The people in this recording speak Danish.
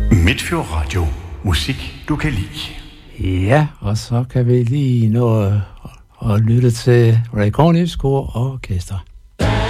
Midtfjord Radio. Musik, du kan lide. Ja, og så kan vi lige nå at lytte til Ray Cornish Kor og Orkester.